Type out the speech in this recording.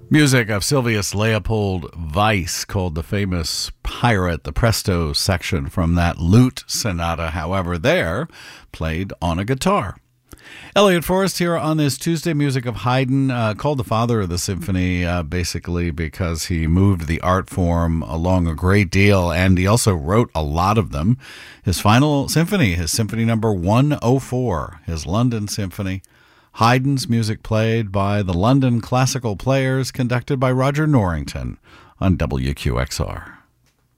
Music of Sylvius Leopold Weiss, called the famous pirate, the presto section from that lute sonata, however, there, played on a guitar. Elliot Forrest here on this Tuesday. Music of Haydn, called the father of the symphony, basically because he moved the art form along a great deal, and he also wrote a lot of them. His final symphony, his Symphony Number 104, his London Symphony. Haydn's music played by the London Classical Players, conducted by Roger Norrington on WQXR.